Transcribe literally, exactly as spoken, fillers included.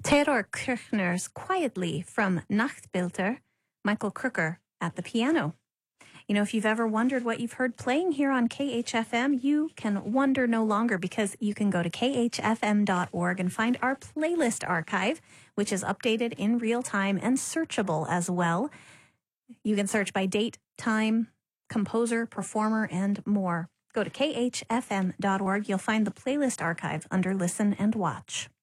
Theodor Kirchner's Quietly from Nachtbilder, Michael Crooker at the piano. You know, if you've ever wondered what you've heard playing here on K H F M, you can wonder no longer, because you can go to k h f m dot org and find our playlist archive, which is updated in real time and searchable as well. You can search by date, time, composer, performer, and more. Go to k h f m dot org. You'll find the playlist archive under Listen and Watch.